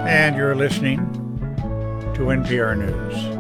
And you're listening to NPR News.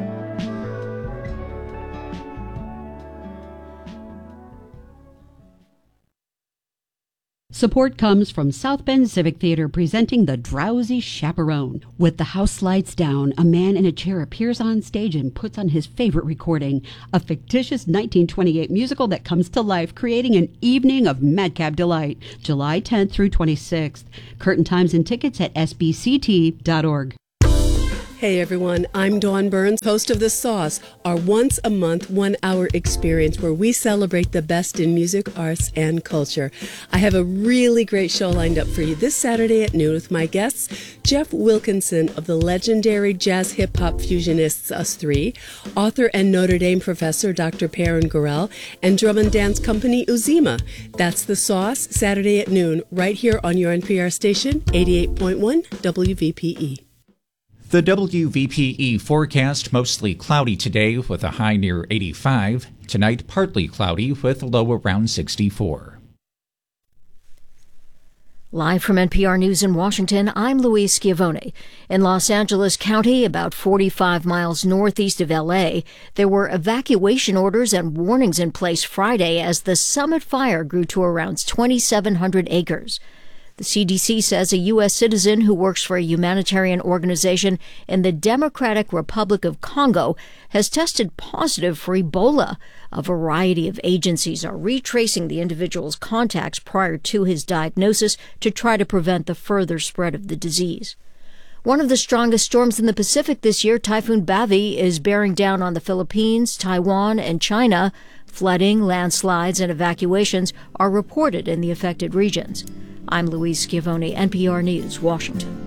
Support comes from South Bend Civic Theater presenting The Drowsy Chaperone. With the house lights down, a man in a chair appears on stage and puts on his favorite recording, a fictitious 1928 musical that comes to life, creating an evening of madcap delight. July 10th through 26th. Curtain times and tickets at sbct.org. Hey everyone, I'm Dawn Burns, host of The Sauce, our once-a-month, one-hour experience where we celebrate the best in music, arts, and culture. I have a really great show lined up for you this Saturday at noon with my guests, Jeff Wilkinson of the legendary jazz hip-hop fusionists Us Three, author and Notre Dame professor Dr. Perrin Gorel, and drum and dance company Uzima. That's The Sauce, Saturday at noon, right here on your NPR station, 88.1 WVPE. The WVPE forecast, mostly cloudy today with a high near 85. Tonight, partly cloudy with a low around 64. Live from NPR News in Washington, I'm Louise Schiavone. In Los Angeles County, about 45 miles northeast of L.A., there were evacuation orders and warnings in place Friday as the Summit fire grew to around 2,700 acres. The CDC says a U.S. citizen who works for a humanitarian organization in the Democratic Republic of Congo has tested positive for Ebola. A variety of agencies are retracing the individual's contacts prior to his diagnosis to try to prevent the further spread of the disease. One of the strongest storms in the Pacific this year, Typhoon Bavi, is bearing down on the Philippines, Taiwan, and China. Flooding, landslides, and evacuations are reported in the affected regions. I'm Louise Schiavone, NPR News, Washington.